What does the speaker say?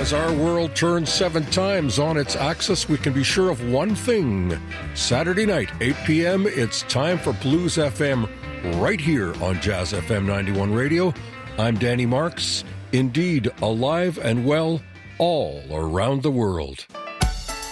As our world turns 7 times on its axis, we can be sure of one thing. Saturday night, 8 p.m., it's time for Blues FM right here on Jazz FM 91 Radio. I'm Danny Marks, indeed alive and well all around the world.